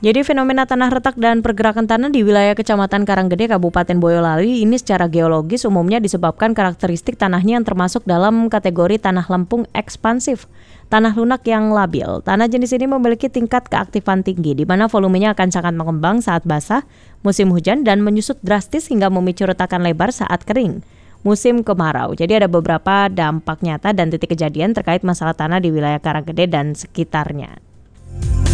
Jadi fenomena tanah retak dan pergerakan tanah di wilayah Kecamatan Karanggede, Kabupaten Boyolali ini secara geologis umumnya disebabkan karakteristik tanahnya yang termasuk dalam kategori tanah lempung ekspansif, tanah lunak yang labil. Tanah jenis ini memiliki tingkat keaktifan tinggi, di mana volumenya akan sangat mengembang saat basah, musim hujan, dan menyusut drastis hingga memicu retakan lebar saat kering, musim kemarau. Jadi ada beberapa dampak nyata dan titik kejadian terkait masalah tanah di wilayah Karanggede dan sekitarnya.